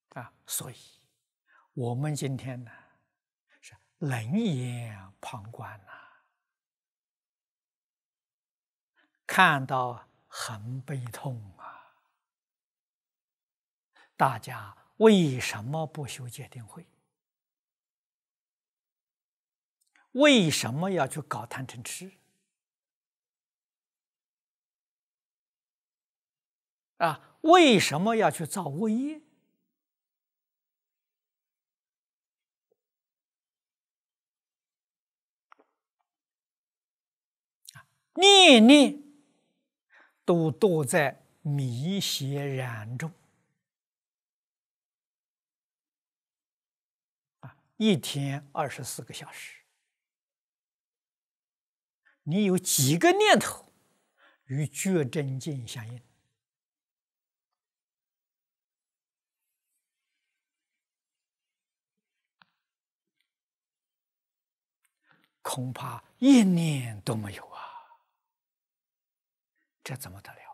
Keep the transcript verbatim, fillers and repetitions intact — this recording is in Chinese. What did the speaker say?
啊，所以我们今天呢是冷眼旁观呐、啊，看到很悲痛啊。大家为什么不修戒定慧？为什么要去搞贪嗔痴？啊，为什么要去造恶业？念念都堕在迷邪染中啊！一天二十四个小时，你有几个念头与觉真境相应？恐怕一念都没有啊！这怎么得了？